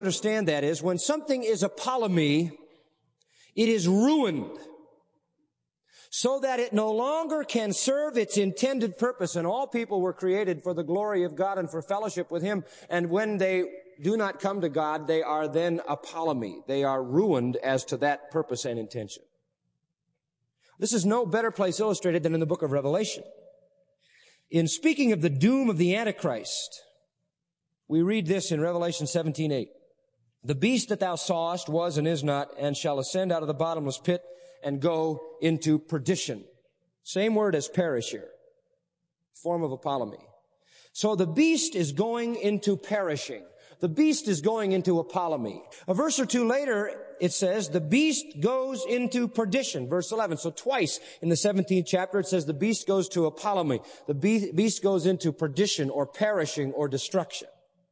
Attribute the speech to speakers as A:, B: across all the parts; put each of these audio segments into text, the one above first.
A: understand that is when something is apollumi, it is ruined so that it no longer can serve its intended purpose. And all people were created for the glory of God and for fellowship with Him. And when they do not come to God, they are then apollumi. They are ruined as to that purpose and intention. This is no better place illustrated than in the book of Revelation. In speaking of the doom of the Antichrist, we read this in Revelation 17:8. The beast that thou sawest was and is not, and shall ascend out of the bottomless pit and go into perdition. Same word as perish here. Form of apollumi. So the beast is going into perishing. The beast is going into apollumi. A verse or two later, it says, the beast goes into perdition. Verse 11. So twice in the 17th chapter, it says the beast goes to apollumi. The beast goes into perdition or perishing or destruction.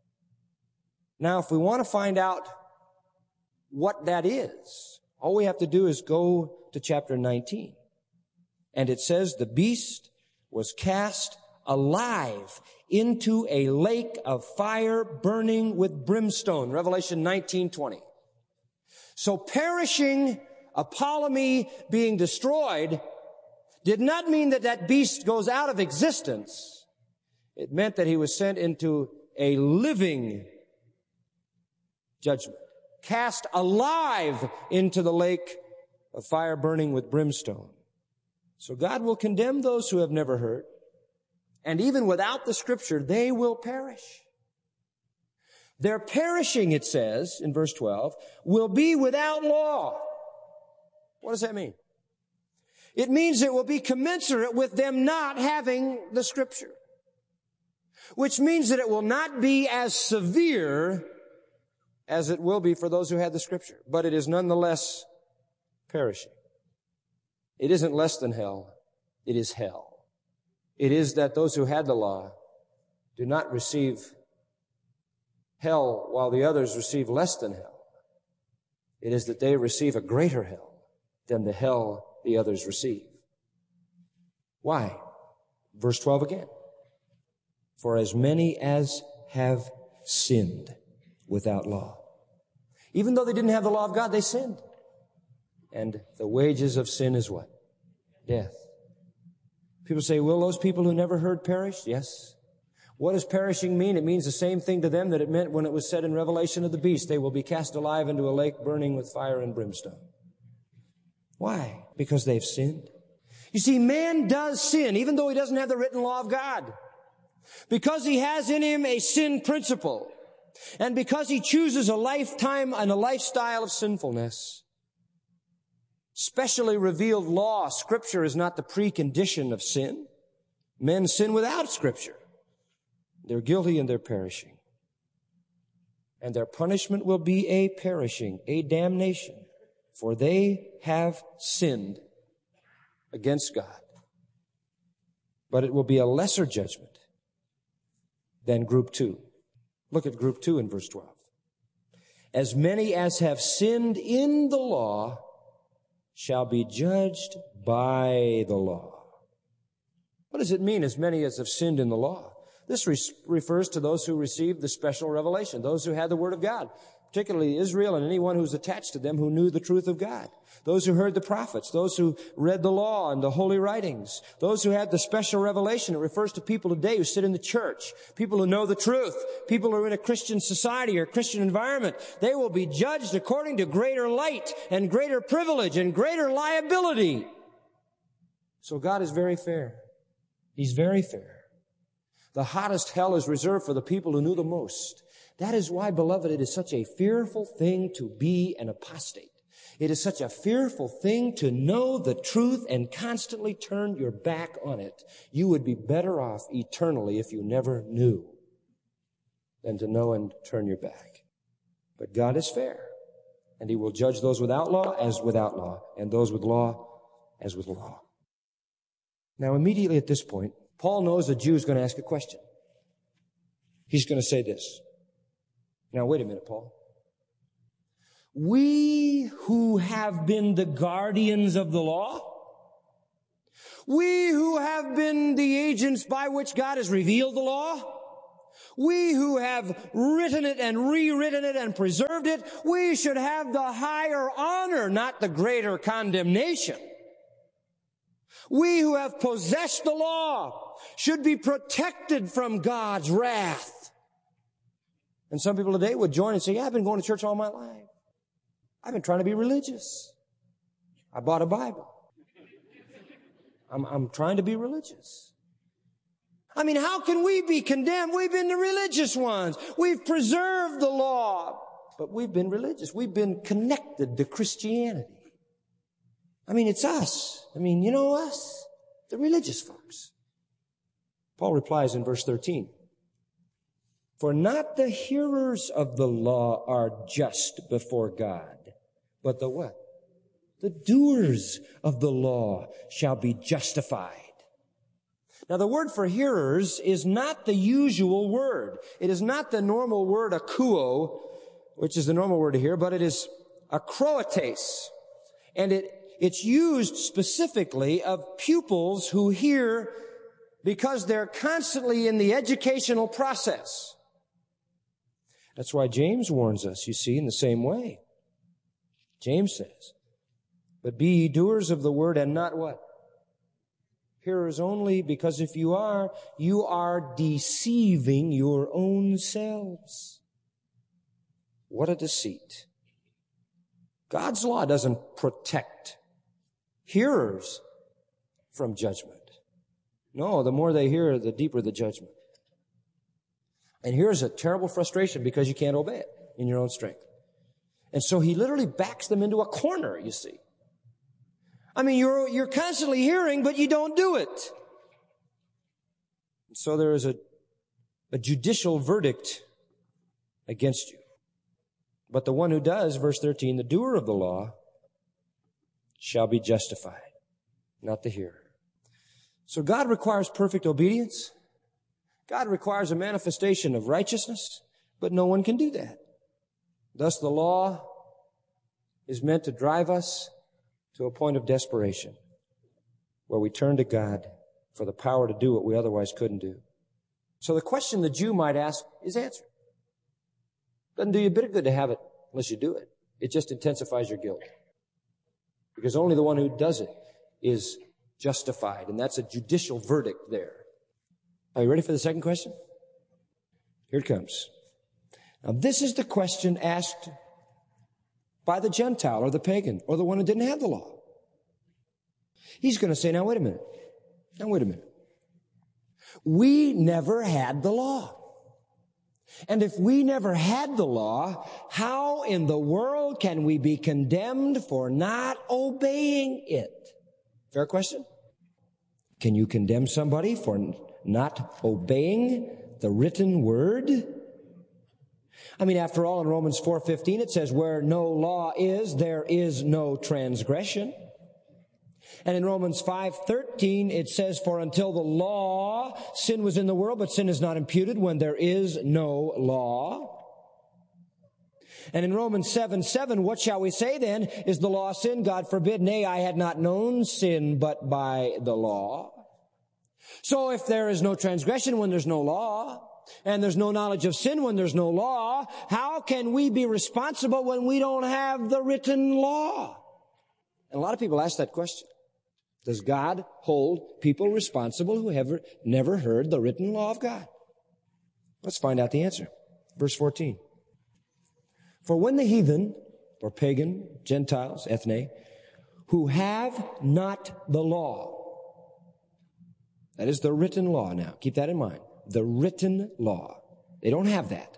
A: Now, if we want to find out what that is, all we have to do is go to chapter 19. And it says the beast was cast alive into a lake of fire burning with brimstone. Revelation 19:20. So perishing, apollumi, being destroyed, did not mean that that beast goes out of existence. It meant that he was sent into a living judgment, cast alive into the lake of fire burning with brimstone. So God will condemn those who have never heard. And even without the scripture, they will perish. Their perishing, it says in verse 12, will be without law. What does that mean? It means it will be commensurate with them not having the scripture. Which means that it will not be as severe as it will be for those who had the scripture. But it is nonetheless perishing. It isn't less than hell. It is hell. It is that those who had the law do not receive hell while the others receive less than hell. It is that they receive a greater hell than the hell the others receive. Why? Verse 12 again. For as many as have sinned without law. Even though they didn't have the law of God, they sinned. And the wages of sin is what? Death. People say, will those people who never heard perish? Yes. What does perishing mean? It means the same thing to them that it meant when it was said in Revelation of the beast. They will be cast alive into a lake burning with fire and brimstone. Why? Because they've sinned. You see, man does sin, even though he doesn't have the written law of God. Because he has in him a sin principle. And because he chooses a lifetime and a lifestyle of sinfulness. Specially revealed law, scripture, is not the precondition of sin. Men sin without scripture. They're guilty and they're perishing. And their punishment will be a perishing, a damnation. For they have sinned against God. But it will be a lesser judgment than group 2. Look at group 2 in verse 12. As many as have sinned in the law shall be judged by the law. What does it mean, as many as have sinned in the law? This refers to those who received the special revelation, those who had the Word of God, particularly Israel and anyone who's attached to them who knew the truth of God. Those who heard the prophets, those who read the law and the holy writings, those who had the special revelation. It refers to people today who sit in the church, people who know the truth, people who are in a Christian society or Christian environment. They will be judged according to greater light and greater privilege and greater liability. So God is very fair. He's very fair. The hottest hell is reserved for the people who knew the most. That is why, beloved, it is such a fearful thing to be an apostate. It is such a fearful thing to know the truth and constantly turn your back on it. You would be better off eternally if you never knew than to know and turn your back. But God is fair, and He will judge those without law as without law, and those with law as with law. Now, immediately at this point, Paul knows the Jew is going to ask a question. He's going to say this. Now, wait a minute, Paul. We who have been the guardians of the law, we who have been the agents by which God has revealed the law, We who have written it and rewritten it and preserved it, we should have the higher honor, not the greater condemnation. We who have possessed the law should be protected from God's wrath. And some people today would join and say, yeah, I've been going to church all my life. I've been trying to be religious. I bought a Bible. I'm trying to be religious. I mean, how can we be condemned? We've been the religious ones. We've preserved the law, but we've been religious. We've been connected to Christianity. I mean, it's us. I mean, you know us, the religious folks. Paul replies in verse 13, for not the hearers of the law are just before God, but the what? The doers of the law shall be justified. Now, the word for hearers is not the usual word. It is not the normal word akouo, which is the normal word here, but it is akroates. And it's used specifically of pupils who hear because they're constantly in the educational process. That's why James warns us, you see, in the same way. James says, but be ye doers of the word and not what? Hearers only, because if you are deceiving your own selves. What a deceit. God's law doesn't protect hearers from judgment. No, the more they hear, the deeper the judgment. And here's a terrible frustration because you can't obey it in your own strength. And so he literally backs them into a corner, you see. I mean, you're constantly hearing, but you don't do it. And so there is a judicial verdict against you. But the one who does, verse 13, the doer of the law shall be justified, not the hearer. So God requires perfect obedience. God requires a manifestation of righteousness, but no one can do that. Thus the law is meant to drive us to a point of desperation where we turn to God for the power to do what we otherwise couldn't do. So the question the Jew might ask is answered. Doesn't do you a bit of good to have it unless you do it. It just intensifies your guilt. Because only the one who does it is justified, and that's a judicial verdict there. Are you ready for the second question? Here it comes. Now this is the question asked by the Gentile or the pagan or the one who didn't have the law. He's going to say, now wait a minute. We never had the law. And if we never had the law, how in the world can we be condemned for not obeying it? Fair question? Can you condemn somebody for not obeying the written word? I mean, after all, in Romans 4:15, it says, where no law is, there is no transgression. And in Romans 5:13, it says, for until the law, sin was in the world, but sin is not imputed when there is no law. And in Romans 7:7, what shall we say then? Is the law sin? God forbid. Nay, I had not known sin but by the law. So if there is no transgression when there's no law, and there's no knowledge of sin when there's no law, how can we be responsible when we don't have the written law? And a lot of people ask that question. Does God hold people responsible who have never heard the written law of God? Let's find out the answer. Verse 14. For when the heathen, or pagan, Gentiles, ethne, who have not the law, that is the written law now, keep that in mind, the written law, they don't have that.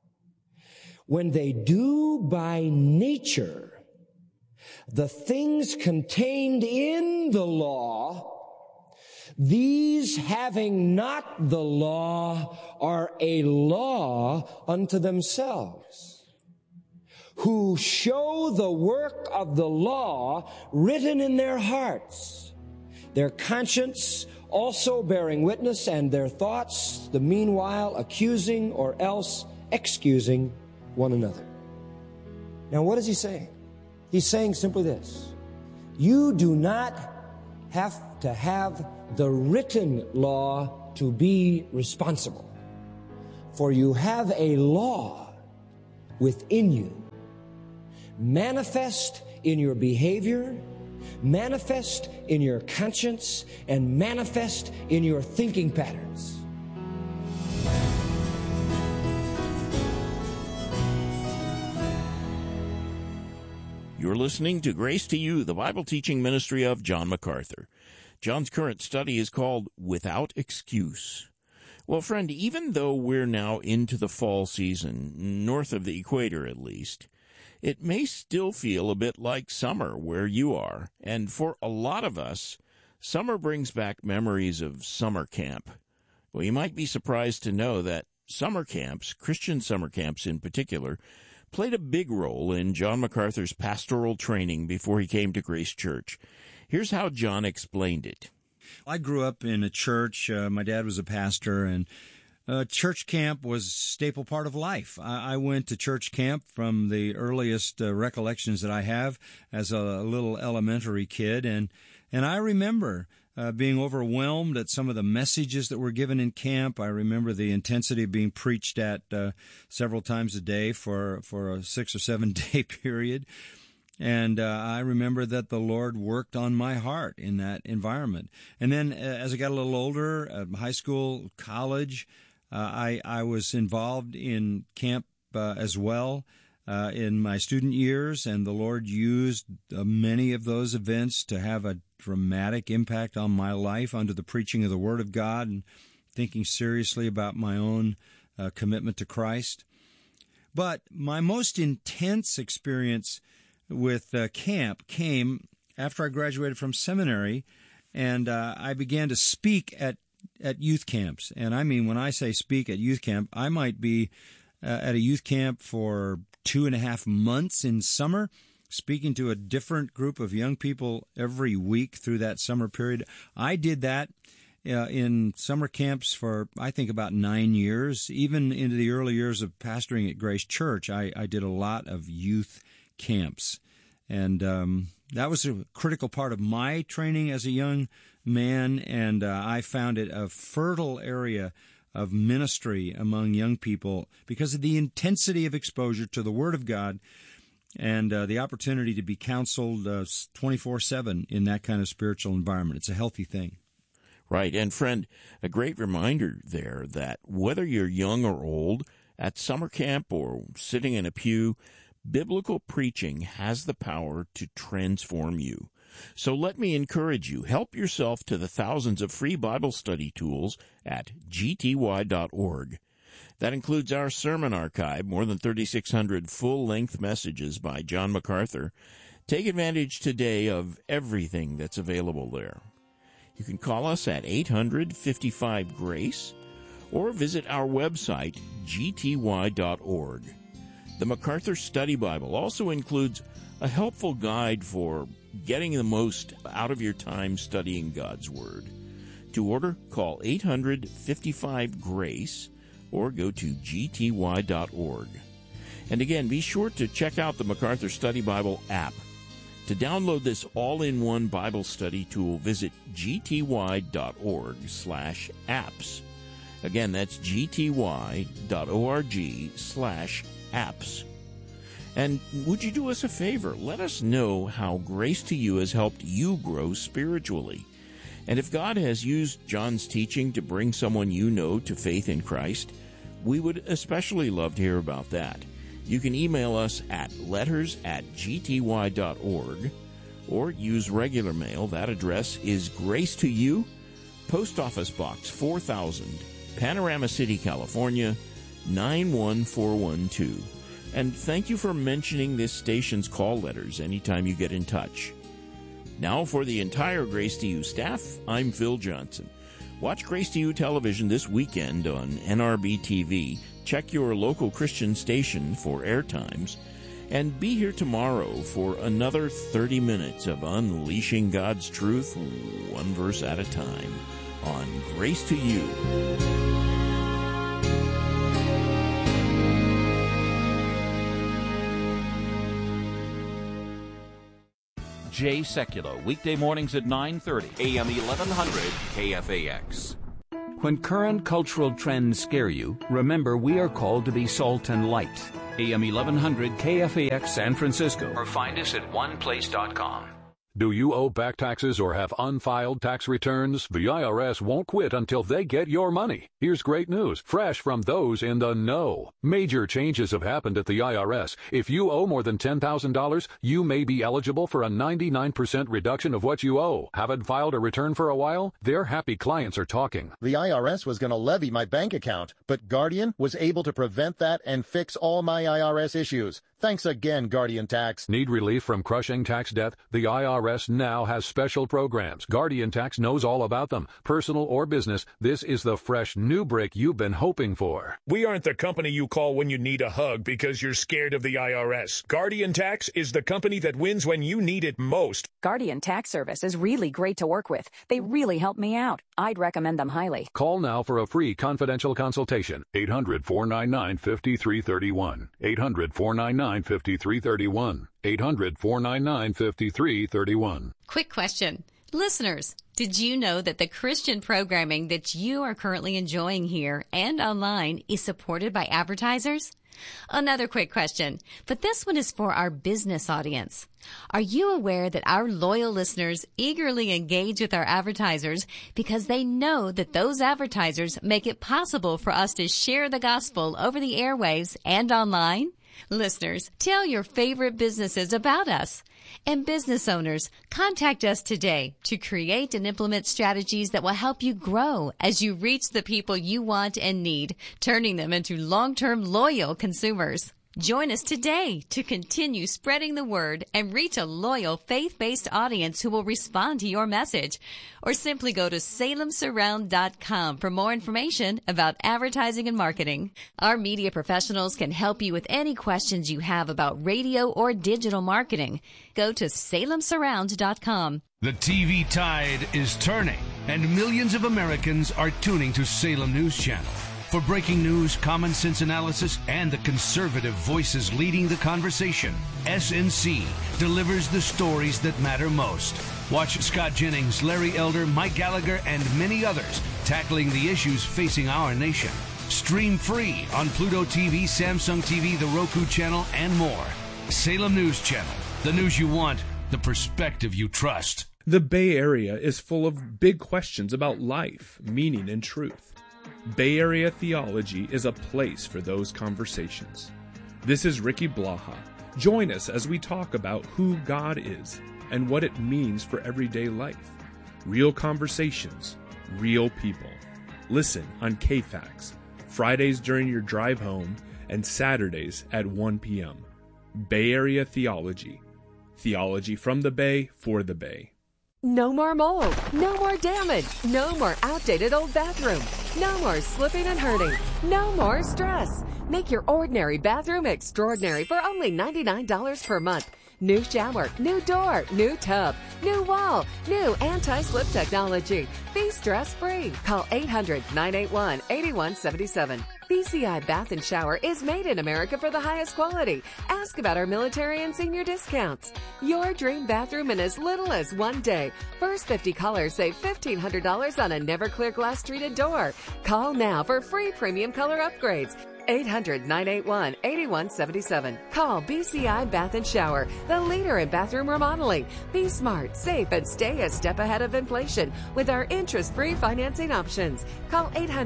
A: When they do by nature the things contained in the law, these having not the law are a law unto themselves, who show the work of the law written in their hearts, their conscience also bearing witness, and their thoughts the meanwhile accusing or else excusing one another. Now what is he saying? He's saying simply this: you do not have to have the written law to be responsible For you have a law within you, manifest in your behavior, manifest in your conscience, and manifest in your thinking patterns.
B: You're listening to Grace to You, the Bible teaching ministry of John MacArthur. John's current study is called Without Excuse. Well, friend, even though we're now into the fall season, north of the equator at least, it may still feel a bit like summer where you are. And for a lot of us, summer brings back memories of summer camp. Well, you might be surprised to know that summer camps, Christian summer camps in particular, played a big role in John MacArthur's pastoral training before he came to Grace Church. Here's how John explained it.
C: I grew up in a church. My dad was a pastor, and church camp was a staple part of life. I went to church camp from the earliest recollections that I have as a little elementary kid, and I remember being overwhelmed at some of the messages that were given in camp. I remember the intensity of being preached at several times a day for a 6 or 7 day period. And I remember that the Lord worked on my heart in that environment. And then as I got a little older, high school, college, I was involved in camp as well in my student years, and the Lord used many of those events to have a dramatic impact on my life under the preaching of the Word of God and thinking seriously about my own commitment to Christ. But my most intense experience with camp came after I graduated from seminary, and I began to speak at youth camps. And I mean, when I say speak at youth camp, I might be at a youth camp for 2.5 months in summer, speaking to a different group of young people every week through that summer period. I did that in summer camps for, I think, about 9 years. Even into the early years of pastoring at Grace Church, I did a lot of youth camps. And that was a critical part of my training as a young man, and I found it a fertile area of ministry among young people because of the intensity of exposure to the Word of God and the opportunity to be counseled 24/7 in that kind of spiritual environment. It's a healthy thing.
B: Right. And friend, a great reminder there that whether you're young or old, at summer camp or sitting in a pew, biblical preaching has the power to transform you. So let me encourage you, help yourself to the thousands of free Bible study tools at gty.org. That includes our sermon archive, more than 3,600 full-length messages by John MacArthur. Take advantage today of everything that's available there. You can call us at 800-55-GRACE or visit our website, gty.org. The MacArthur Study Bible also includes a helpful guide for getting the most out of your time studying God's Word. To order, call 800-55-GRACE or go to gty.org. And again, be sure to check out the MacArthur Study Bible app. To download this all-in-one Bible study tool, visit gty.org/apps. Again, that's gty.org/apps. And would you do us a favor? Let us know how Grace to You has helped you grow spiritually. And if God has used John's teaching to bring someone you know to faith in Christ, we would especially love to hear about that. You can email us at letters@gty.org or use regular mail. That address is Grace to You, Post Office Box 4000, Panorama City, California, 91412. And thank you for mentioning this station's call letters anytime you get in touch. Now for the entire Grace to You staff, I'm Phil Johnson. Watch Grace to You television this weekend on NRB TV. Check your local Christian station for airtimes. And be here tomorrow for another 30 minutes of unleashing God's truth, one verse at a time, on Grace to You.
D: Jay Sekulow, weekday mornings at 9:30.
E: AM 1100 KFAX. When current cultural trends scare you, remember we are called to be salt and light. AM 1100 KFAX San Francisco, or find us at oneplace.com.
F: Do you owe back taxes or have unfiled tax returns? The IRS won't quit until they get your money. Here's great news, fresh from those in the know. Major changes have happened at the IRS. If you owe more than $10,000, you may be eligible for a 99% reduction of what you owe. Haven't filed a return for a while? Their happy clients are talking.
G: The IRS was going to levy my bank account, but Guardian was able to prevent that and fix all my IRS issues. Thanks again, Guardian Tax.
F: Need relief from crushing tax debt? The IRS now has special programs. Guardian Tax knows all about them. Personal or business, this is the fresh new break you've been hoping for.
H: We aren't the company you call when you need a hug because you're scared of the IRS. Guardian Tax is the company that wins when you need it most.
I: Guardian Tax Service is really great to work with. They really help me out. I'd recommend them highly.
F: Call now for a free confidential consultation. 800-499-5331. 800-499-5331. 800-499-5331.
J: Quick question. Listeners, did you know that the Christian programming that you are currently enjoying here and online is supported by advertisers? Another quick question, but this one is for our business audience. Are you aware that our loyal listeners eagerly engage with our advertisers because they know that those advertisers make it possible for us to share the gospel over the airwaves and online? Listeners, tell your favorite businesses about us. And business owners, contact us today to create and implement strategies that will help you grow as you reach the people you want and need, turning them into long-term loyal consumers. Join us today to continue spreading the word and reach a loyal faith-based audience who will respond to your message. Or simply go to salemsurround.com for more information about advertising and marketing. Our media professionals can help you with any questions you have about radio or digital marketing. Go to salemsurround.com.
K: The TV tide is turning, and millions of Americans are tuning to Salem News Channel. For breaking news, common sense analysis, and the conservative voices leading the conversation, SNC delivers the stories that matter most. Watch Scott Jennings, Larry Elder, Mike Gallagher, and many others tackling the issues facing our nation. Stream free on Pluto TV, Samsung TV, the Roku channel, and more. Salem News Channel. The news you want, the perspective you trust.
L: The Bay Area is full of big questions about life, meaning, and truth. Bay Area Theology is a place for those conversations. This is Ricky Blaha. Join us as we talk about who God is and what it means for everyday life. Real conversations, real people. Listen on KFAX, Fridays during your drive home and Saturdays at 1 p.m. Bay Area Theology. Theology from the Bay for the Bay.
M: No more mold, no more damage, no more outdated old bathroom, no more slipping and hurting, no more stress. Make your ordinary bathroom extraordinary for only $99 per month. New shower, new door, new tub, new wall, new anti-slip technology. Be stress-free. Call 800-981-8177. BCI Bath and Shower is made in America for the highest quality. Ask about our military and senior discounts. Your dream bathroom in as little as 1 day. First 50 callers save $1,500 on a never clear glass treated door. Call now for free premium color upgrades. 800-981-8177. Call BCI Bath and Shower, the leader in bathroom remodeling. Be smart, safe, and stay a step ahead of inflation with our interest-free financing options. Call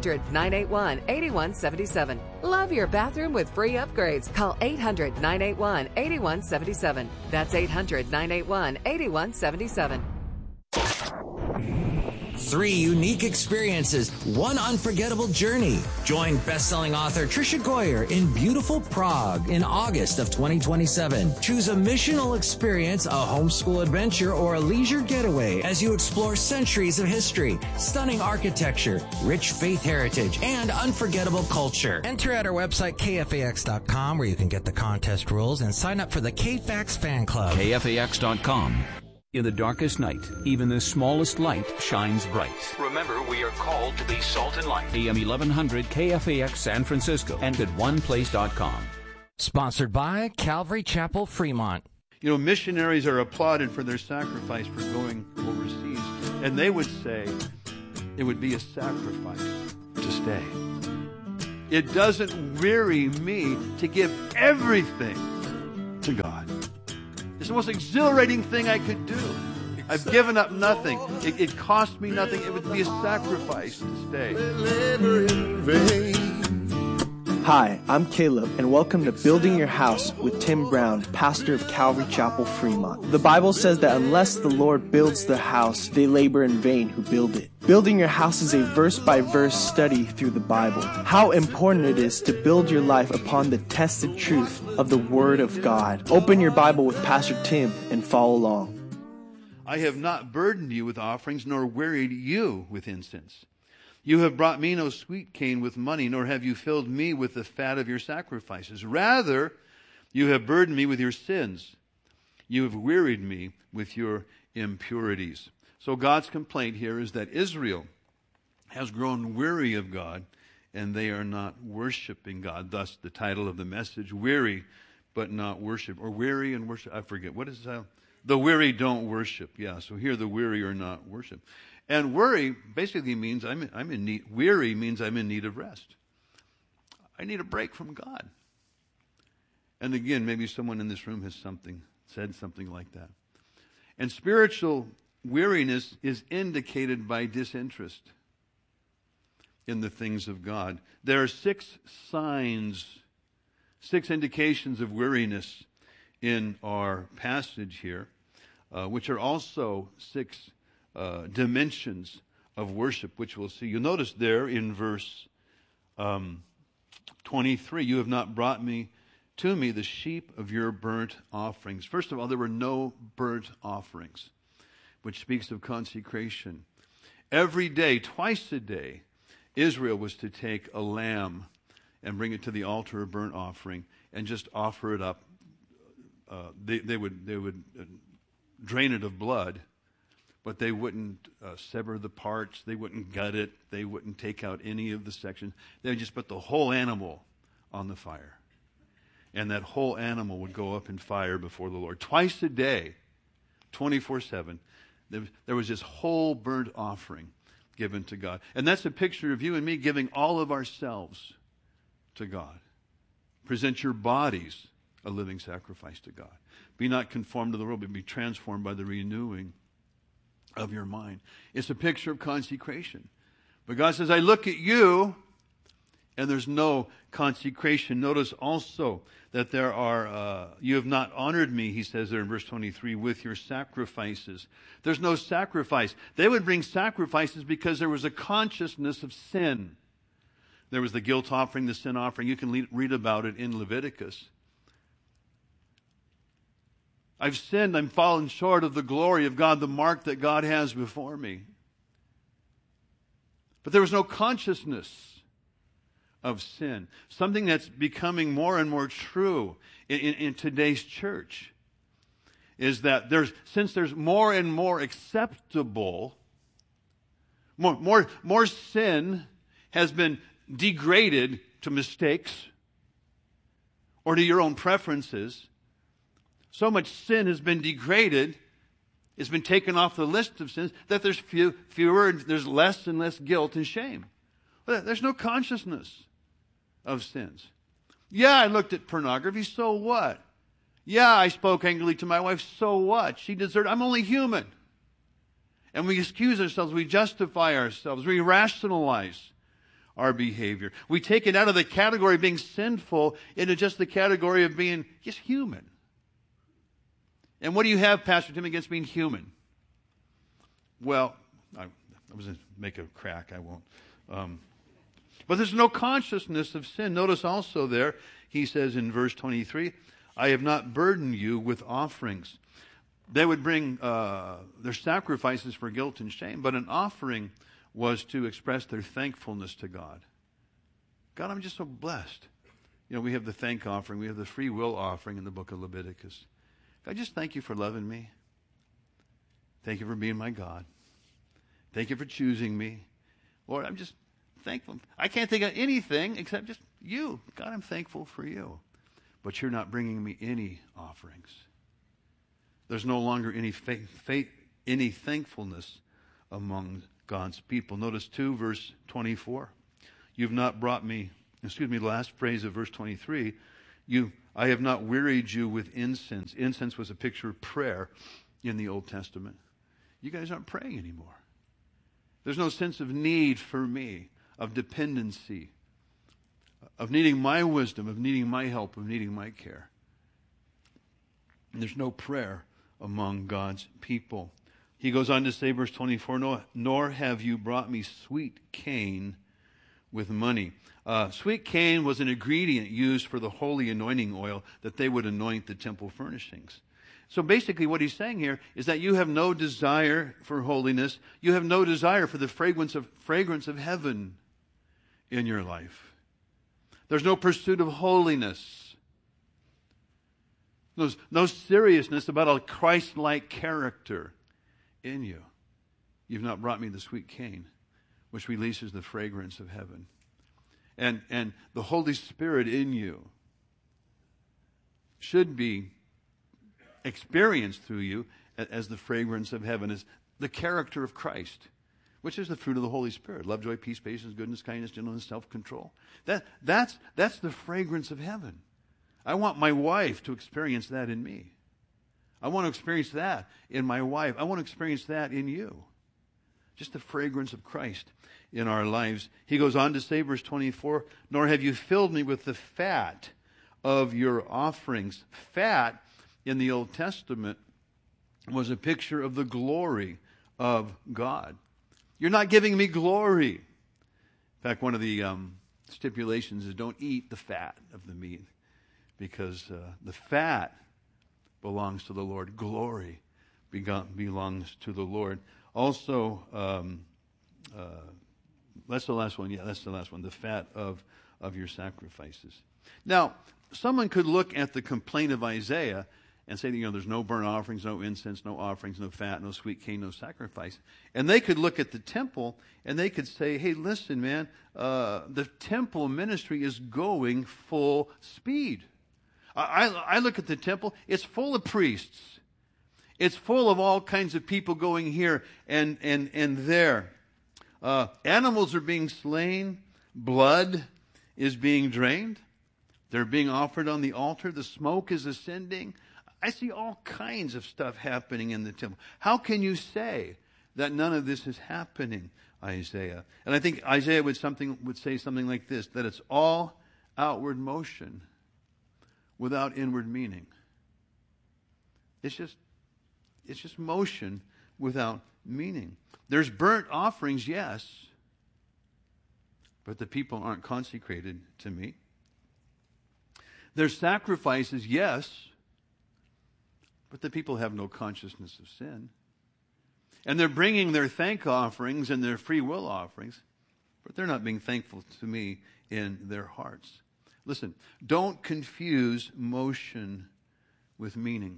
M: 800-981-8177. Love your bathroom with free upgrades. Call 800-981-8177. That's 800-981-8177.
N: 3 unique experiences, 1 unforgettable journey. Join best-selling author Tricia Goyer in beautiful Prague in August of 2027. Choose a missional experience, a homeschool adventure, or a leisure getaway as you explore centuries of history, stunning architecture, rich faith heritage, and unforgettable culture.
O: Enter at our website, KFAX.com, where you can get the contest rules and sign up for the KFAX Fan Club.
E: KFAX.com. In the darkest night, even the smallest light shines bright.
F: Remember, we are called to be salt and light.
E: AM 1100 KFAX San Francisco and at oneplace.com.
O: Sponsored by Calvary Chapel, Fremont.
P: You know, missionaries are applauded for their sacrifice for going overseas. And they would say it would be a sacrifice to stay. It doesn't weary me to give everything to God. It's the most exhilarating thing I could do. I've given up nothing. It cost me nothing. It would be a sacrifice to stay.
Q: Hi, I'm Caleb, and welcome to Building Your House with Tim Brown, pastor of Calvary Chapel, Fremont. The Bible says that unless the Lord builds the house, they labor in vain who build it. Building Your House is a verse-by-verse study through the Bible. How important it is to build your life upon the tested truth of the Word of God. Open your Bible with Pastor Tim and follow along.
P: I have not burdened you with offerings, nor wearied you with incense. You have brought me no sweet cane with money, nor have you filled me with the fat of your sacrifices. Rather, you have burdened me with your sins. You have wearied me with your impurities. So God's complaint here is that Israel has grown weary of God, and they are not worshiping God. Thus, the title of the message, Weary but Not Worship. Or Weary and Worship, I forget. What is that? The weary don't worship. Yeah, so here the weary are not worship. And worry basically means I'm in need. Weary means I'm in need of rest. I need a break from God. And again, maybe someone in this room has said something like that. And spiritual weariness is indicated by disinterest in the things of God. There are 6 indications of weariness in our passage here, which are also 6 dimensions of worship, which we'll see. You'll notice there in verse 23, you have not brought to me the sheep of your burnt offerings. First of all, there were no burnt offerings, which speaks of consecration. Every day, twice a day, Israel was to take a lamb and bring it to the altar of burnt offering and just offer it up. They would drain it of blood, but they wouldn't sever the parts. They wouldn't gut it. They wouldn't take out any of the sections. They would just put the whole animal on the fire. And that whole animal would go up in fire before the Lord. Twice a day, 24/7, there was this whole burnt offering given to God. And that's a picture of you and me giving all of ourselves to God. Present your bodies a living sacrifice to God. Be not conformed to the world, but be transformed by the renewing of your mind. It's a picture of consecration. But God says, I look at you, and there's no consecration. Notice also that there are, you have not honored me, he says there in verse 23, with your sacrifices. There's no sacrifice. They would bring sacrifices because there was a consciousness of sin. There was the guilt offering, the sin offering. You can read about it in Leviticus. I've sinned, I'm fallen short of the glory of God, the mark that God has before me. But there was no consciousness of sin. Something that's becoming more and more true in today's church is that since there's more and more acceptable, more sin has been degraded to mistakes or to your own preferences. So much sin has been degraded, it's been taken off the list of sins, that there's there's less and less guilt and shame. There's no consciousness of sins. Yeah, I looked at pornography, so what? Yeah, I spoke angrily to my wife, so what? She deserved, I'm only human. And we excuse ourselves, we justify ourselves, we rationalize our behavior. We take it out of the category of being sinful into just the category of being just human. And what do you have, Pastor Tim, against being human? Well, I was going to make a crack. I won't. But there's no consciousness of sin. Notice also there, he says in verse 23, I have not burdened you with offerings. They would bring their sacrifices for guilt and shame, but an offering was to express their thankfulness to God. God, I'm just so blessed. You know, we have the thank offering. We have the free will offering in the book of Leviticus. God, just thank you for loving me. Thank you for being my God. Thank you for choosing me. Lord, I'm just thankful. I can't think of anything except just you. God, I'm thankful for you. But you're not bringing me any offerings. There's no longer any thankfulness among God's people. Notice 2, verse 24. You've not brought me, the last phrase of verse 23, I have not wearied you with incense. Incense was a picture of prayer in the Old Testament. You guys aren't praying anymore. There's no sense of need for me, of dependency, of needing my wisdom, of needing my help, of needing my care. And there's no prayer among God's people. He goes on to say, verse 24, nor have you brought me sweet cane with money. Sweet cane was an ingredient used for the holy anointing oil that they would anoint the temple furnishings. So basically what he's saying here is that you have no desire for holiness. You have no desire for the fragrance of heaven in your life. There's no pursuit of holiness. There's no seriousness about a Christ-like character in you. You've not brought me the sweet cane, which releases the fragrance of heaven. And the Holy Spirit in you should be experienced through you as the fragrance of heaven, as the character of Christ, which is the fruit of the Holy Spirit. Love, joy, peace, patience, goodness, kindness, gentleness, self-control. That's the fragrance of heaven. I want my wife to experience that in me. I want to experience that in my wife. I want to experience that in you. Just the fragrance of Christ in our lives. He goes on to say, verse 24, nor have you filled me with the fat of your offerings. Fat in the Old Testament was a picture of the glory of God. You're not giving me glory. In fact, one of the stipulations is don't eat the fat of the meat, because the fat belongs to the Lord. Glory belongs to the Lord. Also, that's the last one. Yeah, that's the last one. The fat of your sacrifices. Now, someone could look at the complaint of Isaiah and say, there's no burnt offerings, no incense, no offerings, no fat, no sweet cane, no sacrifice. And they could look at the temple and they could say, hey, listen, man, the temple ministry is going full speed. I look at the temple, it's full of priests. It's full of all kinds of people going here and there. Animals are being slain. Blood is being drained. They're being offered on the altar. The smoke is ascending. I see all kinds of stuff happening in the temple. How can you say that none of this is happening, Isaiah? And I think Isaiah would say something like this, that it's all outward motion without inward meaning. It's just motion without meaning. There's burnt offerings, yes, but the people aren't consecrated to me. There's sacrifices, yes, but the people have no consciousness of sin. And they're bringing their thank offerings and their free will offerings, but they're not being thankful to me in their hearts. Listen, don't confuse motion with meaning.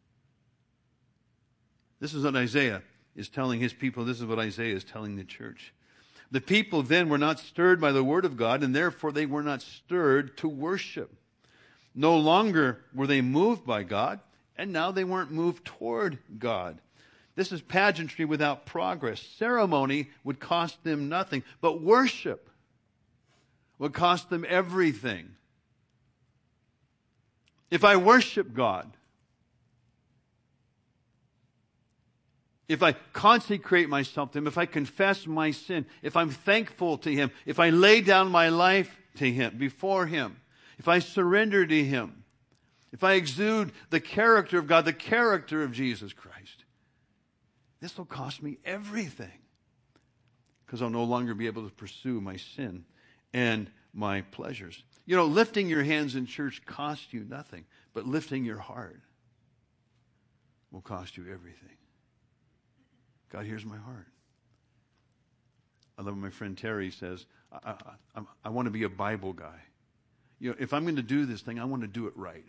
P: This is what Isaiah is telling his people. This is what Isaiah is telling the church. The people then were not stirred by the word of God, and therefore they were not stirred to worship. No longer were they moved by God, and now they weren't moved toward God. This is pageantry without progress. Ceremony would cost them nothing, but worship would cost them everything. If I worship God, if I consecrate myself to Him, if I confess my sin, if I'm thankful to Him, if I lay down my life to Him, before Him, if I surrender to Him, if I exude the character of God, the character of Jesus Christ, this will cost me everything, because I'll no longer be able to pursue my sin and my pleasures. Lifting your hands in church costs you nothing, but lifting your heart will cost you everything. God, here's my heart. I love what my friend Terry says, I want to be a Bible guy. If I'm going to do this thing, I want to do it right.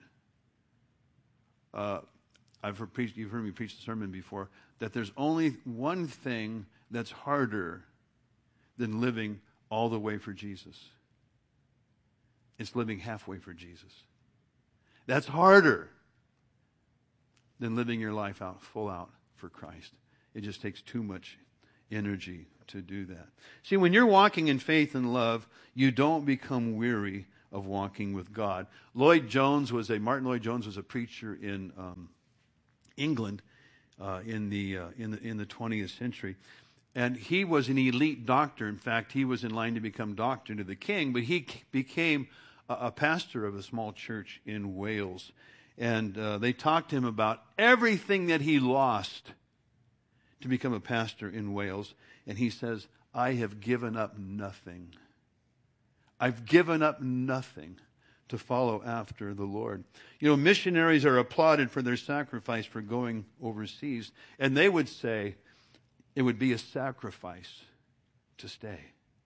P: You've heard me preach the sermon before, that there's only one thing that's harder than living all the way for Jesus. It's living halfway for Jesus. That's harder than living your life out full out for Christ. It just takes too much energy to do that. See, when you're walking in faith and love, you don't become weary of walking with God. Martin Lloyd Jones was a preacher in England in the 20th century. And he was an elite doctor. In fact, he was in line to become doctor to the king, but he became a pastor of a small church in Wales. And they talked to him about everything that he lost to become a pastor in Wales. And he says, I have given up nothing. I've given up nothing to follow after the Lord. You know, missionaries are applauded for their sacrifice for going overseas. And they would say, it would be a sacrifice to stay.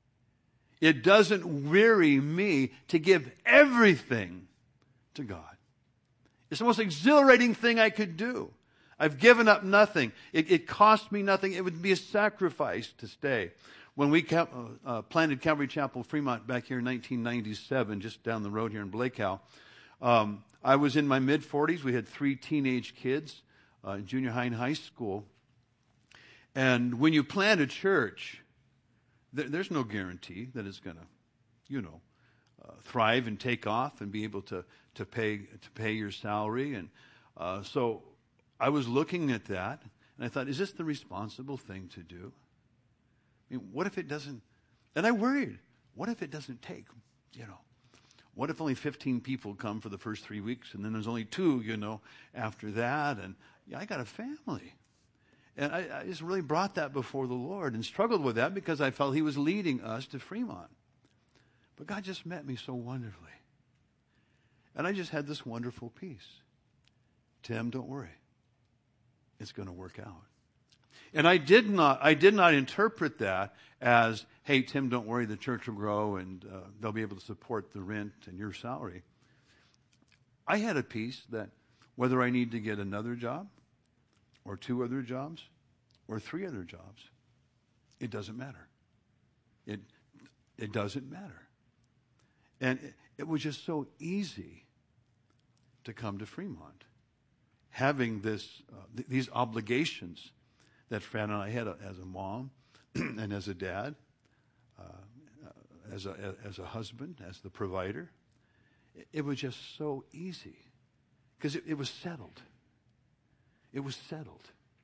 P: It doesn't weary me to give everything to God. It's the most exhilarating thing I could do. I've given up nothing. It cost me nothing. It would be a sacrifice to stay. When we planted Calvary Chapel Fremont back here in 1997, just down the road here in Blakeow, I was in my mid-40s. We had 3 teenage kids in junior high and high school. And when you plant a church, there's no guarantee that it's going to, thrive and take off and be able to pay your salary. And so I was looking at that, and I thought, is this the responsible thing to do? I mean, what if it doesn't? And I worried, what if it doesn't take? What if only 15 people come for the first 3 weeks, and then there's only 2, after that? And I got a family. And I just really brought that before the Lord and struggled with that because I felt He was leading us to Fremont. But God just met me so wonderfully. And I just had this wonderful peace. Tim, don't worry. It's going to work out. And I did not interpret that as, hey, Tim, don't worry, the church will grow and they'll be able to support the rent and your salary. I had a peace that whether I need to get another job, or 2 other jobs, or 3 other jobs, it doesn't matter. It doesn't matter. And it was just so easy to come to Fremont, having these obligations that Fran and I had as a mom and as a dad, as a husband, as the provider. It was just so easy because it was settled. It was settled.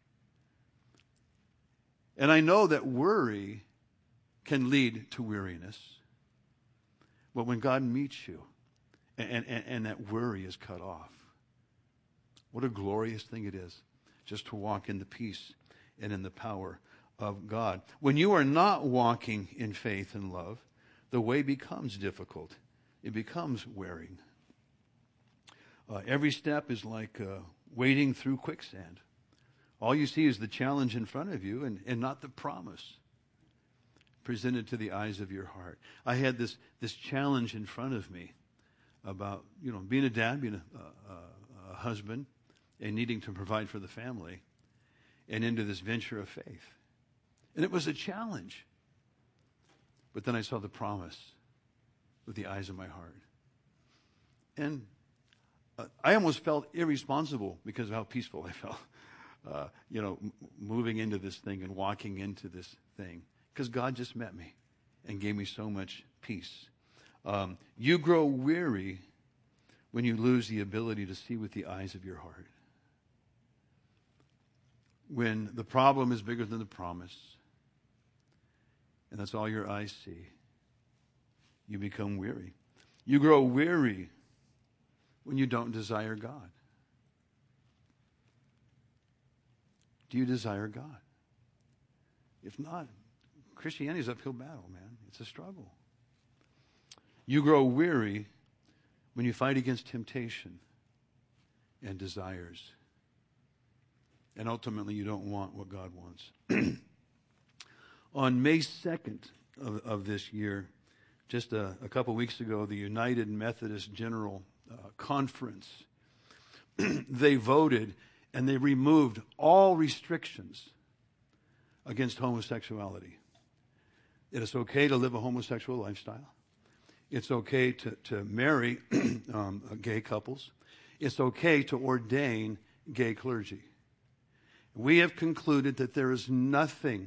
P: And I know that worry can lead to weariness. But when God meets you and that worry is cut off, what a glorious thing it is just to walk in the peace and in the power of God. When you are not walking in faith and love, the way becomes difficult. It becomes wearing. Every step is like wading through quicksand. All you see is the challenge in front of you and not the promise presented to the eyes of your heart. I had this challenge in front of me about being a dad, being a husband, and needing to provide for the family, and into this venture of faith. And it was a challenge. But then I saw the promise with the eyes of my heart. And I almost felt irresponsible because of how peaceful I felt, moving into this thing and walking into this thing. Because God just met me and gave me so much peace. You grow weary when you lose the ability to see with the eyes of your heart. When the problem is bigger than the promise, and that's all your eyes see, you become weary. You grow weary when you don't desire God. Do you desire God? If not, Christianity is an uphill battle, man. It's a struggle. You grow weary when you fight against temptation and desires. And ultimately, you don't want what God wants. On May 2nd of this year, just a couple weeks ago, the United Methodist General Conference, they voted and they removed all restrictions against homosexuality. It is okay to live a homosexual lifestyle. It's okay to marry gay couples. It's okay to ordain gay clergy. We have concluded that there is nothing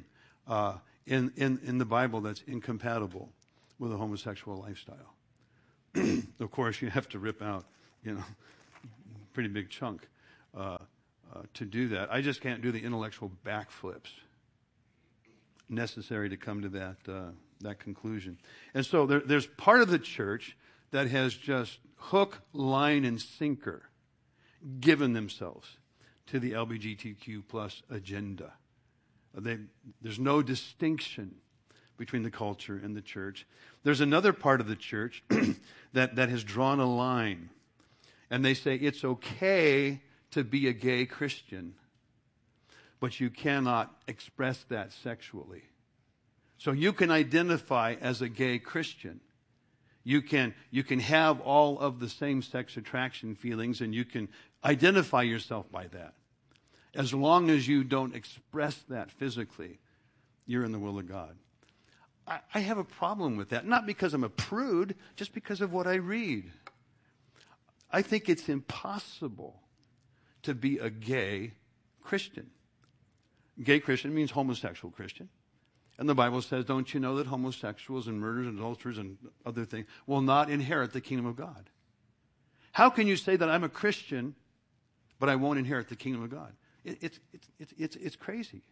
P: in the Bible that's incompatible with a homosexual lifestyle. Of course, you have to rip out, a pretty big chunk to do that. I just can't do the intellectual backflips necessary to come to that conclusion. And so there's part of the church that has just hook, line, and sinker given themselves to the LGBTQ plus agenda. There's no distinction between the culture and the church. There's another part of the church that has drawn a line, and they say it's okay to be a gay Christian, but you cannot express that sexually. So you can identify as a gay Christian. You can have all of the same-sex attraction feelings, and you can identify yourself by that. As long as you don't express that physically, you're in the will of God. I have a problem with that, not because I'm a prude, just because of what I read. I think it's impossible to be a gay Christian. Gay Christian means homosexual Christian. And the Bible says, don't you know that homosexuals and murderers and adulterers and other things will not inherit the kingdom of God? How can you say that I'm a Christian, but I won't inherit the kingdom of God? It's crazy.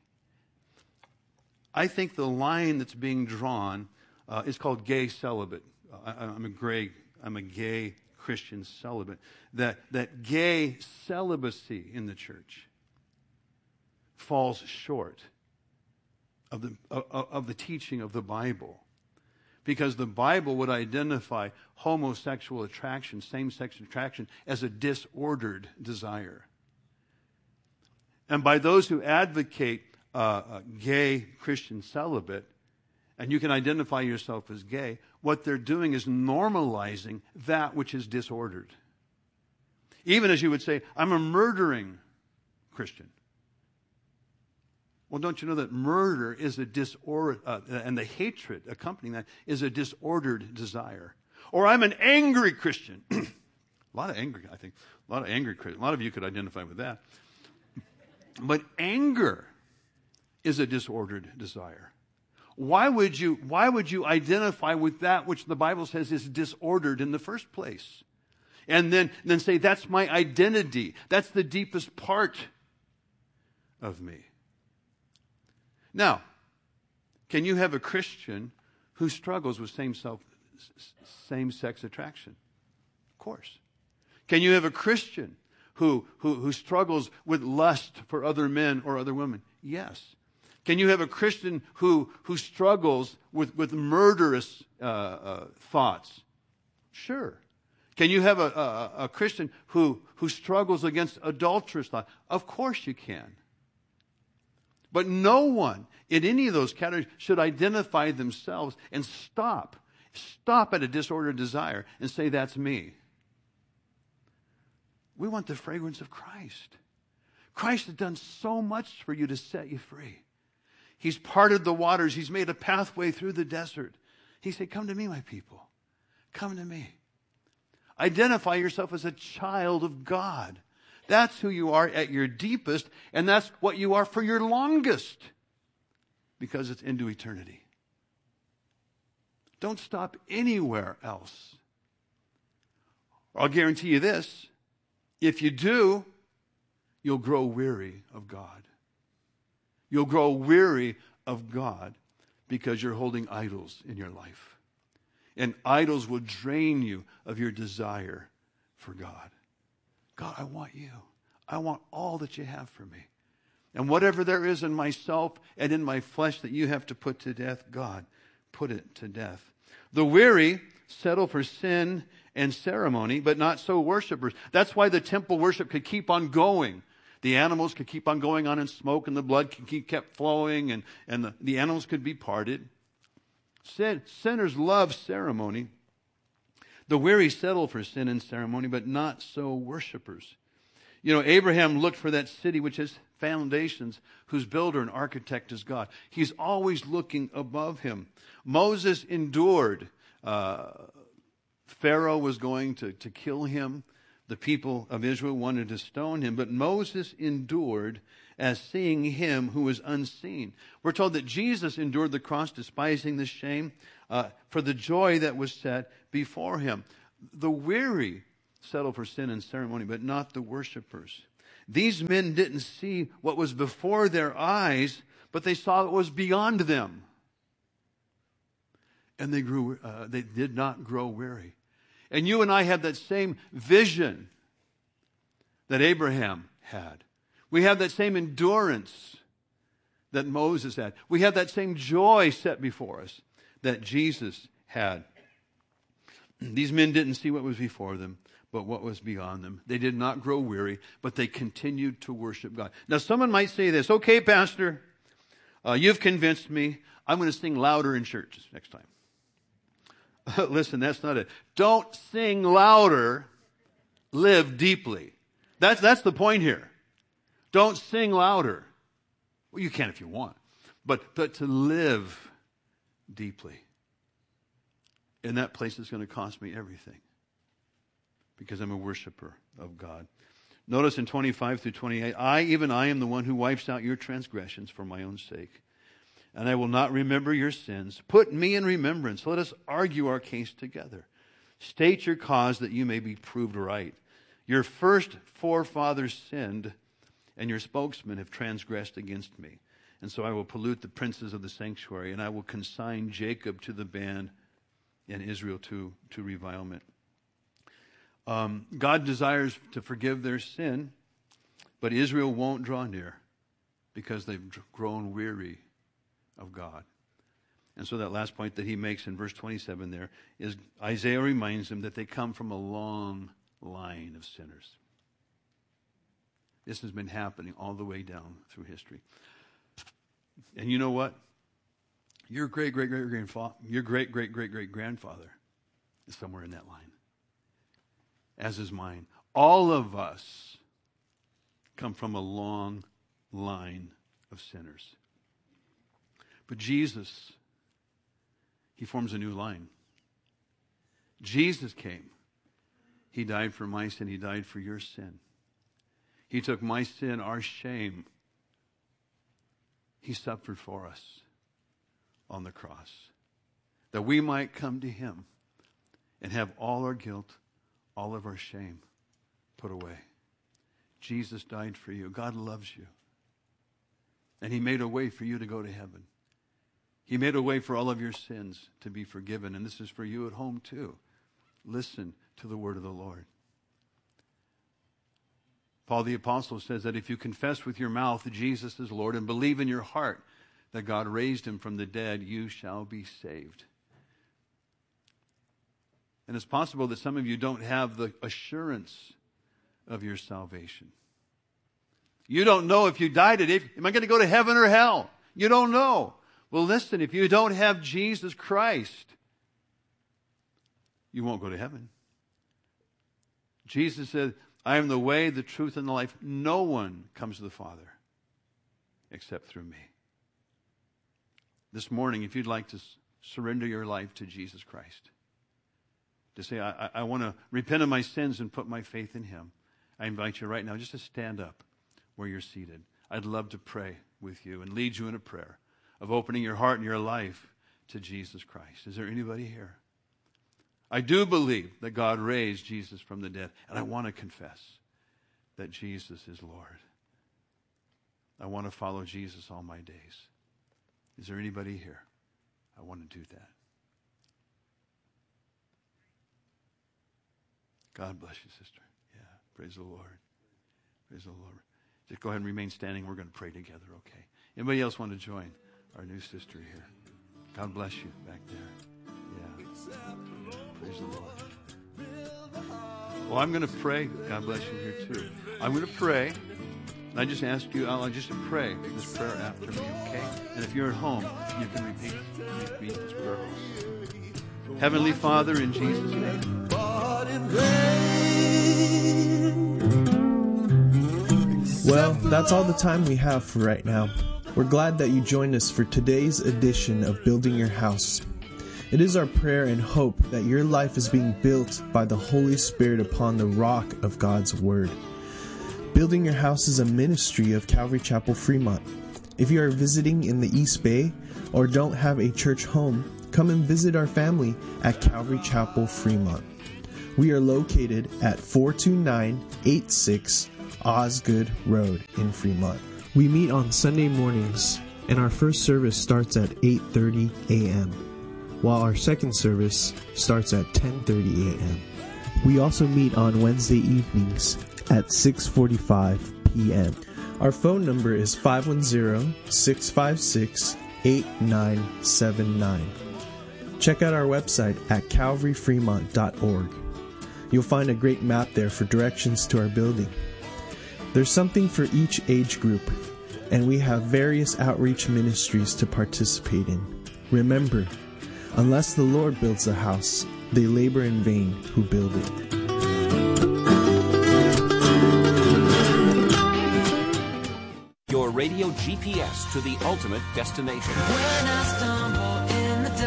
P: I think the line that's being drawn is called gay celibate. I'm a gay Christian celibate. That gay celibacy in the church falls short of the teaching of the Bible, because the Bible would identify homosexual attraction, same-sex attraction, as a disordered desire. And by those who advocate gay Christian celibate, and you can identify yourself as gay, what they're doing is normalizing that which is disordered. Even as you would say, I'm a murdering Christian. Well, don't you know that murder is a disorder, and the hatred accompanying that is a disordered desire? Or I'm an angry Christian. A lot of angry Christians. A lot of you could identify with that. But anger is a disordered desire. Why would you identify with that which the Bible says is disordered in the first place? And then say, that's my identity. That's the deepest part of me. Now, can you have a Christian who struggles with same-sex attraction? Of course. Can you have a Christian who struggles with lust for other men or other women? Yes. Can you have a Christian who struggles with murderous thoughts? Sure. Can you have a Christian who struggles against adulterous thoughts? Of course you can. But no one in any of those categories should identify themselves and stop at a disordered desire and say, that's me. We want the fragrance of Christ. Christ has done so much for you to set you free. He's parted the waters. He's made a pathway through the desert. He said, come to me, my people. Come to me. Identify yourself as a child of God. That's who you are at your deepest, and that's what you are for your longest, because it's into eternity. Don't stop anywhere else. I'll guarantee you this. If you do, you'll grow weary of God. You'll grow weary of God because you're holding idols in your life. And idols will drain you of your desire for God. God, I want you. I want all that you have for me. And whatever there is in myself and in my flesh that you have to put to death, God, put it to death. The weary settle for sin and ceremony, but not so worshipers. That's why the temple worship could keep on going. The animals could keep on going on in smoke, and the blood kept flowing, and the animals could be parted. Sinners love ceremony. The weary settle for sin and ceremony, but not so worshipers. You know, Abraham looked for that city which has foundations, whose builder and architect is God. He's always looking above him. Moses endured. Pharaoh was going to kill him, The people of Israel wanted to stone him, but Moses endured as seeing him who was unseen. We're told that Jesus endured the cross, despising the shame, for the joy that was set before him. The weary settle for sin and ceremony, but not the worshipers. These men didn't see what was before their eyes, but they saw what was beyond them. And they did not grow weary. And you and I have that same vision that Abraham had. We have that same endurance that Moses had. We have that same joy set before us that Jesus had. These men didn't see what was before them, but what was beyond them. They did not grow weary, but they continued to worship God. Now, someone might say this, okay, Pastor, you've convinced me. I'm going to sing louder in churches next time. Listen, that's not it. Don't sing louder, live deeply. That's the point here. Don't sing louder. Well, you can if you want, but to live deeply. In that place, it's going to cost me everything because I'm a worshiper of God. Notice in 25 through 28, I am the one who wipes out your transgressions for my own sake. And I will not remember your sins. Put me in remembrance. Let us argue our case together. State your cause that you may be proved right. Your first forefathers sinned, and your spokesmen have transgressed against me. And so I will pollute the princes of the sanctuary, and I will consign Jacob to the ban and Israel to revilement. God desires to forgive their sin, but Israel won't draw near because they've grown weary of God. And so that last point that he makes in verse 27 there is Isaiah reminds them that they come from a long line of sinners. This has been happening all the way down through history. And you know what? Your great-great-great-grandfather is somewhere in that line, as is mine. All of us come from a long line of sinners. But Jesus, he forms a new line. Jesus came. He died for my sin. He died for your sin. He took my sin, our shame. He suffered for us on the cross, that we might come to him and have all our guilt, all of our shame put away. Jesus died for you. God loves you. And he made a way for you to go to heaven. He made a way for all of your sins to be forgiven. And this is for you at home too. Listen to the word of the Lord. Paul the Apostle says that if you confess with your mouth Jesus is Lord and believe in your heart that God raised him from the dead, you shall be saved. And it's possible that some of you don't have the assurance of your salvation. You don't know if you died today, am I going to go to heaven or hell? You don't know. Well, listen, if you don't have Jesus Christ, you won't go to heaven. Jesus said, I am the way, the truth, and the life. No one comes to the Father except through me. This morning, if you'd like to surrender your life to Jesus Christ, to say, I want to repent of my sins and put my faith in him, I invite you right now just to stand up where you're seated. I'd love to pray with you and lead you in a prayer of opening your heart and your life to Jesus Christ. Is there anybody here? I do believe that God raised Jesus from the dead, and I want to confess that Jesus is Lord. I want to follow Jesus all my days. Is there anybody here? I want to do that. God bless you, sister. Yeah, praise the Lord. Praise the Lord. Just go ahead and remain standing. We're going to pray together, okay? Anybody else want to join our new sister here? God bless you back there. Yeah. Praise the Lord. Well, I'm going to pray. God bless you here too. I'm going to pray. And I just ask you, I'll just pray this prayer after me, okay? And if you're at home, you can repeat this prayer. Heavenly Father, in Jesus' name.
Q: Well, that's all the time we have for right now. We're glad that you joined us for today's edition of Building Your House. It is our prayer and hope that your life is being built by the Holy Spirit upon the rock of God's Word. Building Your House is a ministry of Calvary Chapel Fremont. If you are visiting in the East Bay or don't have a church home, come and visit our family at Calvary Chapel Fremont. We are located at 42986 Osgood Road in Fremont. We meet on Sunday mornings, and our first service starts at 8:30 a.m., while our second service starts at 10:30 a.m. We also meet on Wednesday evenings at 6:45 p.m. Our phone number is 510-656-8979. Check out our website at calvaryfremont.org. You'll find a great map there for directions to our building. There's something for each age group, and we have various outreach ministries to participate in. Remember, unless the Lord builds the house, they labor in vain who build it.
E: Your radio GPS to the ultimate destination.
R: When I stumble in the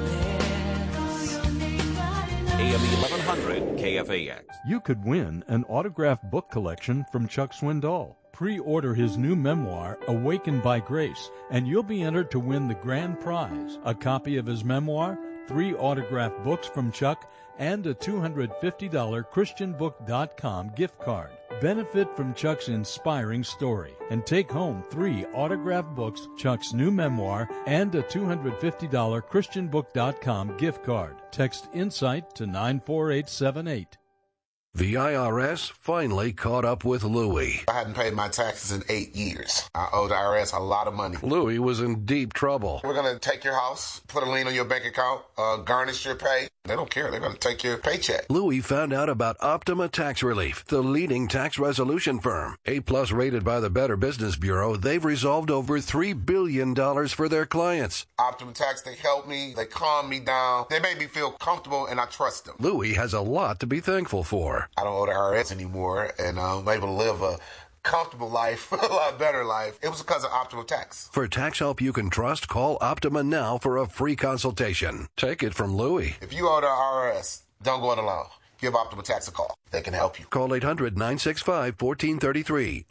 R: darkness.
E: AM 1100 KFAX.
S: You could win an autographed book collection from Chuck Swindoll. Pre-order his new memoir, Awakened by Grace, and you'll be entered to win the grand prize, a copy of his memoir, 3 autographed books from Chuck, and a $250 ChristianBook.com gift card. Benefit from Chuck's inspiring story and take home 3 autographed books, Chuck's new memoir, and a $250 ChristianBook.com gift card. Text INSIGHT to 94878.
T: The IRS finally caught up with Louie.
U: I hadn't paid my taxes in 8 years. I owed the IRS a lot of money.
T: Louie was in deep trouble.
U: We're going to take your house, put a lien on your bank account, garnish your pay. They don't care. They're going to take your paycheck.
T: Louie found out about Optima Tax Relief, the leading tax resolution firm. A-plus rated by the Better Business Bureau, they've resolved over $3 billion for their clients.
U: Optima Tax, they help me. They calm me down. They make me feel comfortable, and I trust them.
T: Louie has a lot to be thankful for.
U: I don't owe the IRS anymore, and I'm able to live a comfortable life, a lot better life. It was because of Optima Tax.
T: For tax help you can trust, call Optima now for a free consultation. Take it from Louie.
U: If you owe the IRS, don't go it alone. Give Optima Tax a call. They can help you.
T: Call 800-965-1433.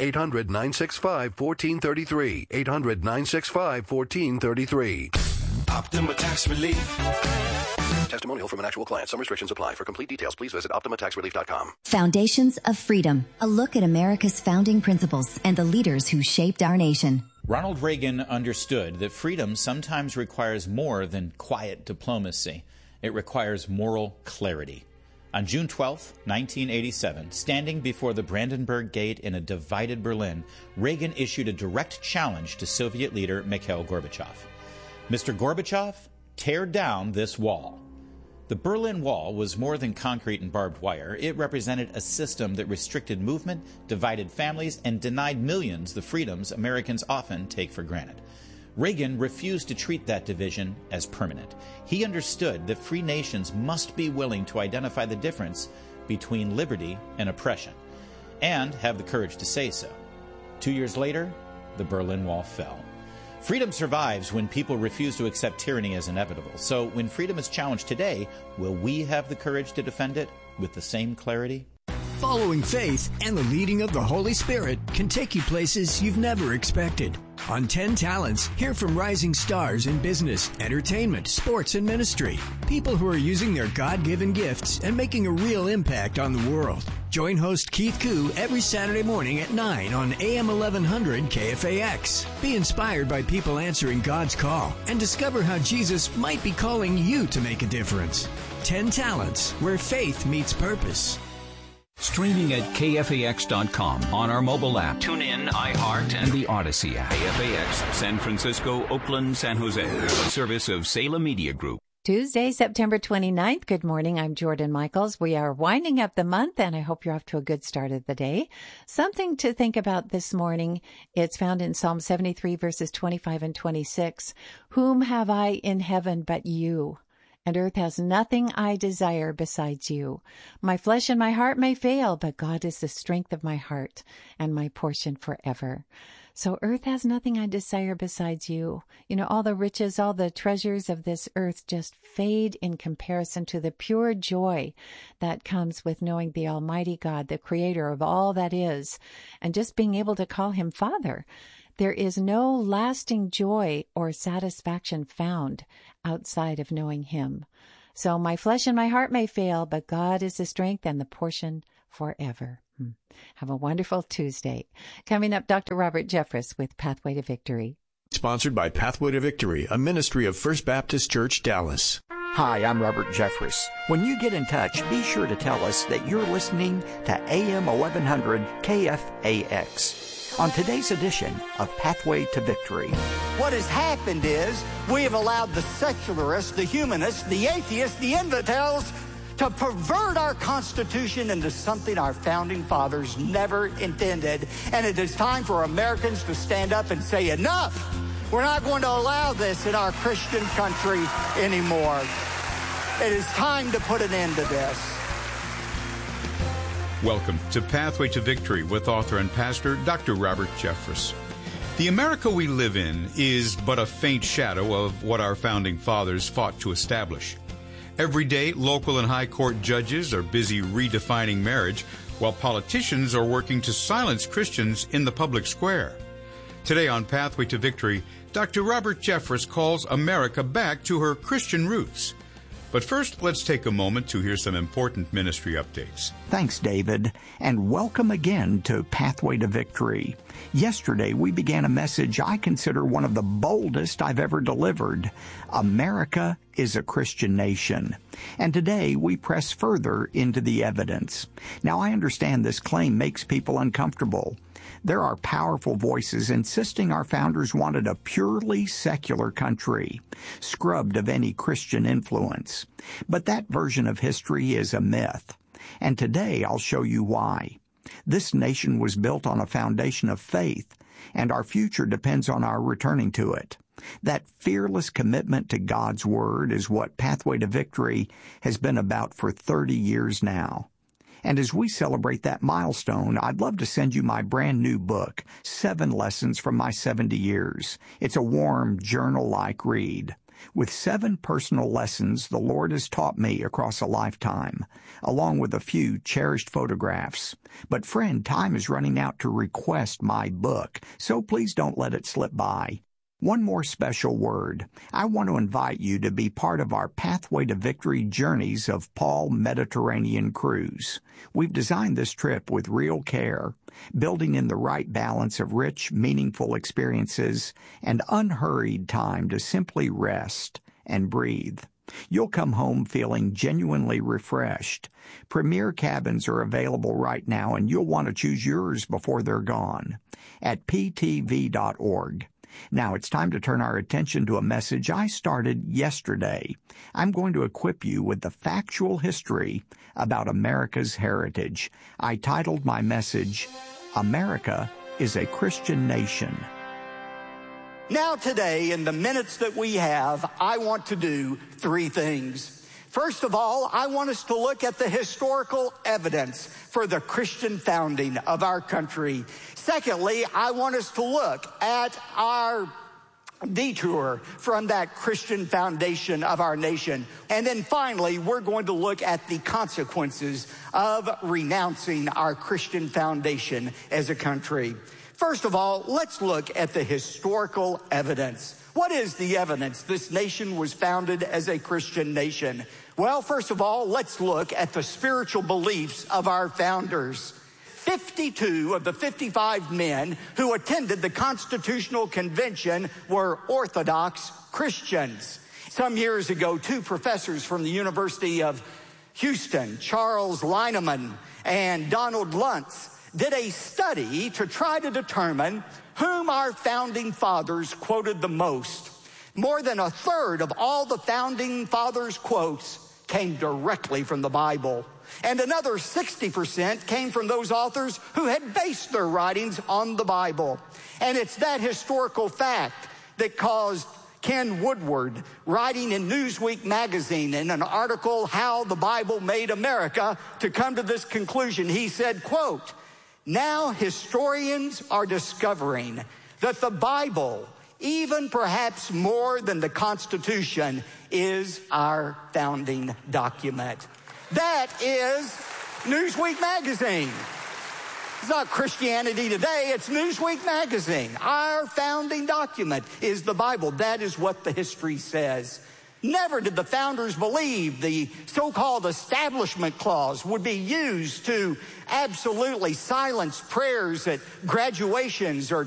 T: 800-965-1433. 800-965-1433.
R: Optima Tax Relief.
T: Testimonial from an actual client. Some restrictions apply. For complete details, please visit OptimaTaxRelief.com.
V: Foundations of Freedom. A look at America's founding principles and the leaders who shaped our nation.
W: Ronald Reagan understood that freedom sometimes requires more than quiet diplomacy. It requires moral clarity. On June 12, 1987, standing before the Brandenburg Gate in a divided Berlin, Reagan issued a direct challenge to Soviet leader Mikhail Gorbachev. Mr. Gorbachev, tear down this wall. The Berlin Wall was more than concrete and barbed wire. It represented a system that restricted movement, divided families, and denied millions the freedoms Americans often take for granted. Reagan refused to treat that division as permanent. He understood that free nations must be willing to identify the difference between liberty and oppression, and have the courage to say so. 2 years later, the Berlin Wall fell. Freedom survives when people refuse to accept tyranny as inevitable. So when freedom is challenged today, will we have the courage to defend it with the same clarity?
X: Following faith and the leading of the Holy Spirit can take you places you've never expected. On 10 Talents, hear from rising stars in business, entertainment, sports, and ministry. People who are using their God-given gifts and making a real impact on the world. Join host Keith Koo every Saturday morning at 9 on AM 1100 KFAX. Be inspired by people answering God's call and discover how Jesus might be calling you to make a difference. 10 Talents, where faith meets purpose.
E: Streaming at KFAX.com, on our mobile app, TuneIn, iHeart, and the Odyssey app. KFAX, San Francisco, Oakland, San Jose. A service of Salem Media Group.
Y: Tuesday, September 29th. Good morning. I'm Jordan Michaels. We are winding up the month, and I hope you're off to a good start of the day. Something to think about this morning. It's found in Psalm 73, verses 25 and 26. Whom have I in heaven but you? and earth has nothing I desire besides you. My flesh and my heart may fail, but God is the strength of my heart and my portion forever. So earth has nothing I desire besides you. You know, all the riches, all the treasures of this earth just fade in comparison to the pure joy that comes with knowing the Almighty God, the creator of all that is, and just being able to call him Father. There is no lasting joy or satisfaction found outside of knowing him. So my flesh and my heart may fail, but God is the strength and the portion forever. Have a wonderful Tuesday. Coming up, Dr. Robert Jeffress with Pathway to Victory.
A: Sponsored by Pathway to Victory, a ministry of First Baptist Church, Dallas.
B: Hi, I'm Robert Jeffress. When you get in touch, be sure to tell us that you're listening to AM 1100 KFAX on today's edition of Pathway to Victory.
C: What has happened is we have allowed the secularists, the humanists, the atheists, the infidels to pervert our Constitution into something our founding fathers never intended. And it is time for Americans to stand up and say, enough! We're not going to allow this in our Christian country anymore. It is time to put an end to this.
D: Welcome to Pathway to Victory with author and pastor Dr. Robert Jeffress. The America we live in is but a faint shadow of what our founding fathers fought to establish. Every day, local and high court judges are busy redefining marriage, while politicians are working to silence Christians in the public square. Today on Pathway to Victory, Dr. Robert Jeffress calls America back to her Christian roots. But first, let's take a moment to hear some important ministry updates.
X: Thanks, David, and welcome again to Pathway to Victory. Yesterday, we began a message I consider one of the boldest I've ever delivered. America is a Christian nation. And today, we press further into the evidence. Now, I understand this claim makes people uncomfortable. There are powerful voices insisting our founders wanted a purely secular country, scrubbed of any Christian influence. But that version of history is a myth. And today I'll show you why. This nation was built on a foundation of faith, and our future depends on our returning to it. That fearless commitment to God's Word is what Pathway to Victory has been about for 30 years now. And as we celebrate that milestone, I'd love to send you my brand new book, 7 Lessons from My 70 Years. It's a warm, journal-like read. With 7 personal lessons the Lord has taught me across a lifetime, along with a few cherished photographs. But friend, time is running out to request my book, so please don't let it slip by. One more special word. I want to invite you to be part of our Pathway to Victory Journeys of Paul Mediterranean Cruise. We've designed this trip with real care, building in the right balance of rich, meaningful experiences and unhurried time to simply rest and breathe. You'll come home feeling genuinely refreshed. Premier cabins are available right now, and you'll want to choose yours before they're gone at ptv.org. Now it's time to turn our attention to a message I started yesterday. I'm going to equip you with the factual history about America's heritage. I titled my message, America is a Christian Nation.
C: Now today, in the minutes that we have, I want to do 3 things. First of all, I want us to look at the historical evidence for the Christian founding of our country. Secondly, I want us to look at our detour from that Christian foundation of our nation. And then finally, we're going to look at the consequences of renouncing our Christian foundation as a country. First of all, let's look at the historical evidence. What is the evidence this nation was founded as a Christian nation? Well, first of all, let's look at the spiritual beliefs of our founders. 52 of the 55 men who attended the Constitutional Convention were Orthodox Christians. Some years ago, 2 professors from the University of Houston, Charles Lineman and Donald Luntz, did a study to try to determine whom our founding fathers quoted the most. More than a third of all the founding fathers' quotes came directly from the Bible. And another 60% came from those authors who had based their writings on the Bible. And it's that historical fact that caused Ken Woodward, writing in Newsweek magazine in an article, How the Bible Made America, to come to this conclusion. He said, quote, "Now historians are discovering that the Bible, even perhaps more than the Constitution, is our founding document." That is Newsweek magazine. It's not Christianity Today, it's Newsweek magazine. Our founding document is the Bible. That is what the history says. Never did the founders believe the so-called Establishment Clause would be used to absolutely silence prayers at graduations or